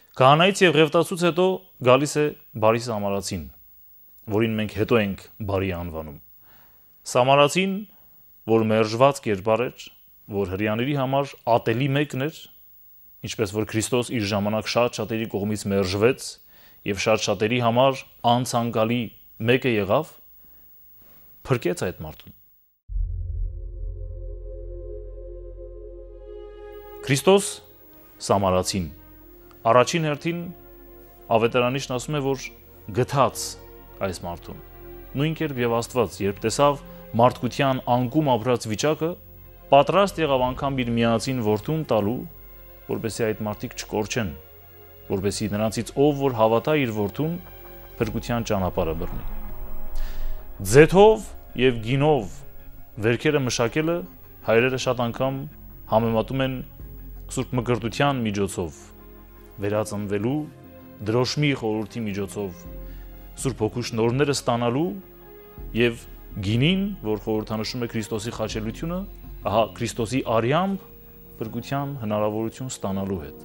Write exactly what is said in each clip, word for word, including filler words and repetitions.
Քահանայից եւ Ղևտացուց հետո գալիս է բարի Սամարացին, որին մենք հետո ենք բարի անվանում։ Սամարացին, որ մերժված կերպար էր, որ հրեաների համար ատելի մեկն էր, ինչպես որ Քրիստոս իր ժամանակ շատ շատերի կողմից մերժվեց եւ շատ շատերի համար անցանկալի մեկը եղավ, փրկեց այդ մարդուն։ Քրիստոս Սամարացին առաջին հերթին ավետարանիչն ասում է, որ գթաց այս մարդուն։ Նույն կերպ եւ Աստված, երբ տեսավ մարդկության անկում ապրած վիճակը, պատրաստ եղավ անգամ իր միածին որդուն տալու, որպեսզի այդ մարդիկ չկորչեն, որպեսզի նրանցից ով որ հավատա իր որդուն, փրկության ճանապարհը բռնի։ Ձեթով եւ գինով վերքերը մշակելը հայրերը շատ անգամ համեմատում են Սուրբ Մկրտության միջոցով, վերածնվելու, դրոշմի խորհրդի միջոցով Սուրբ Հոգու շնորհները ստանալու եւ գինին, որ խորհրդանշում է Քրիստոսի խաչելությունը, ահա Քրիստոսի արյամբ փրկության հնարավորություն ստանալու հետ։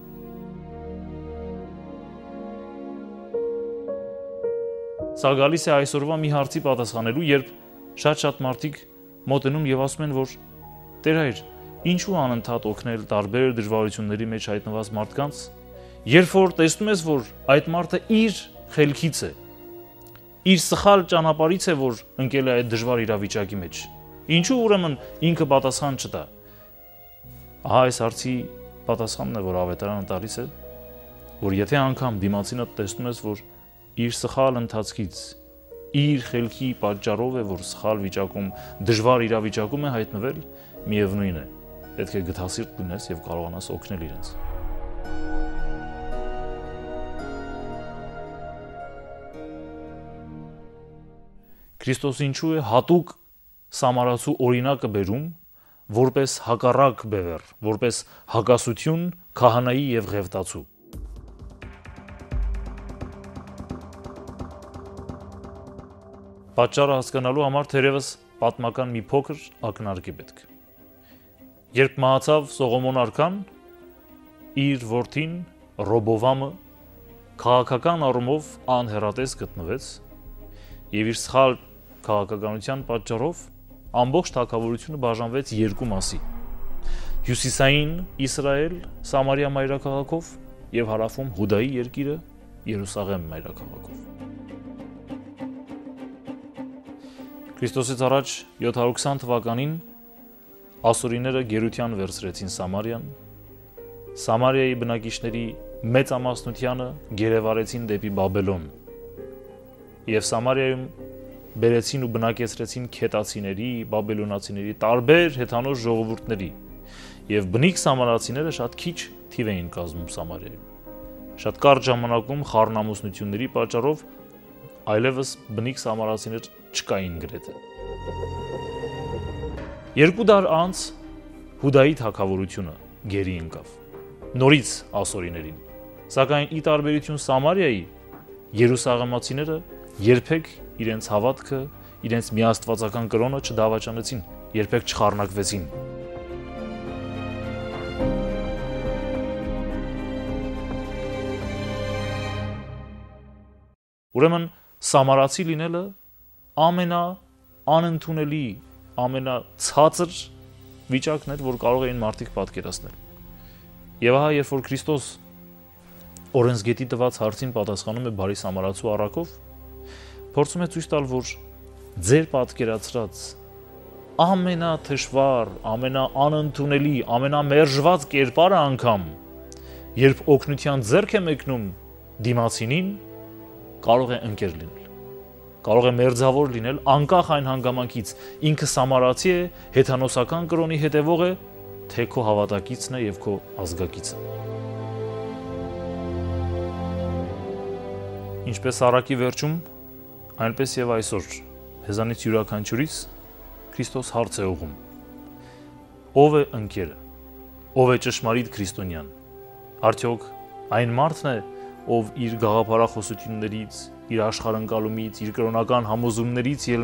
Սա գալիս է այսօրվա մի հարցի պատասխանելու, երբ շատ-շատ մարդիկ մոտենում եւ ասում են, որ Տեր հայր, ինչու անընդհատ օգնել տարբեր դժվարությունների մեջ հայտնված մարդկանց, երբ որ տեսնում ես, որ այդ մարդը իր խելքից է, իր սխալ ճանապարհից է, որ ընկել է այդ դժվար իրավիճակի մեջ։ Ինչու ուրեմն ինքը պատասխան չտա։ Ահա այս հարցի պատասխանն է, որ ավետարանը տալիս է, որ եթե անգամ դիմացինը տեսնում ես, որ իր սխալ ընթացքից, իր խելքի պատճառով է, որ սխալ վիճակում, դժվար իրավիճակում է հայտնվել, միևնույն է, պետք է գթասիրտ լինես եւ կարողանաս օգնել իրենց։ Քրիստոս ինչու է հատուկ Սամարացու օրինակը բերում, որպես հակառակ բևեռ, որպես հակասություն քահանայի եւ Ղևտացու։ Պատճառը հասկանալու համար թերևս պատմական մի փոքր ակնարկ է պետք։ Երբ մահացավ Սողոմոն արքան, իր որդին Ռոբովամը քաղաքական առումով անհեռատես գտնվեց եւ իր սխալ քաղաքականության պատճառով ամբողջ թագավորությունը բաժանվեց երկու մասի՝ հյուսիսային Իսրայել Սամարիա մայրաքաղաքով եւ հարավում Հուդայի երկիրը Երուսաղեմ մայրաքաղաքով։ Քրիստոսից առաջ յոթ հարյուր քսան թվականին ասորիները գերության վերցրեցին Սամարիան, Սամարիայի բնակիչների մեծամասնությանը գերեվարեցին դեպի Բաբելոն եւ Սամարիայում բերեցին ու բնակեցրեցին քետացիների, բաբելոնացիների, տարբեր հեթանոց ժողովուրդների եւ բնիկ սամարացիները շատ քիչ թիվ էին կազմում Սամարիայում։ Շատ կարճ ժամանակում խառնամուսնությունների պատճառով այլևս բնիկ սամարացիներ չկային գրեթե։ Երկու դար անց Հուդայի թագավորությունը գերի ընկավ, նորից ասորիներին, սակայն ի տարբերություն Սամարիայի, երուսաղեմացիները երբեք իրենց հավատքը, իրենց միաստվածական կրոնը չդավաճանեցին, երբեք չխառնակվեցին։ Ուրեմն սամարացի լինելը ամենա անընդունելի, ամենացածր վիճակն էր, որ կարող էին մարդիկ պատկերացնել։ Եվ ահա երբ որ Քրիստոս օրենսգետի տված հարցին պատասխանում է բարի սամարացու առակով, փորձում է ցույց տալ, որ ձեր պատկերացրած ամենաթշվառ, ամենաանընդունելի, ամենամերժված կերպարը անգամ, երբ օգնության ձեռք է մեկնում դիմացինին, կարող է ընկեր լինել, կարող է մերձավոր լինել անկախ այն հանգամանքից, ինքը սամարացի է, հեթանոսական կրոնի հետևող է, թե քո հավատակիցն է եւ քո ազգակիցը։ Ինչպես առակի վերջում, այնպես եւ այսօր հեզանից յուրաքանչյուրից Քրիստոս հարց է ուղղում. ով է ընկերը, ով է ճշմարիտ քրիստոնյան, արդյոք այն մարդն է, ով իր գաղափարախոսություններից, իր աշխարհընկալումից, իր կրոնական համոզումներից